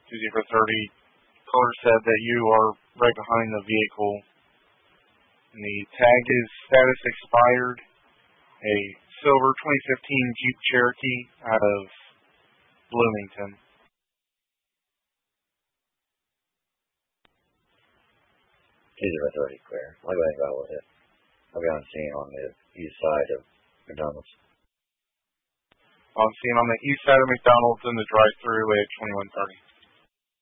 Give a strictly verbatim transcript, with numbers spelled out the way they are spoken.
two zero thirty. Caller said that you are right behind the vehicle. And the tag is status expired. A silver twenty fifteen Jeep Cherokee out of Bloomington. two zero thirty, clear. I'll go ahead and go with it. I'll be on scene on the east side of McDonald's. On scene on the east side of McDonald's in the drive-through at twenty-one thirty.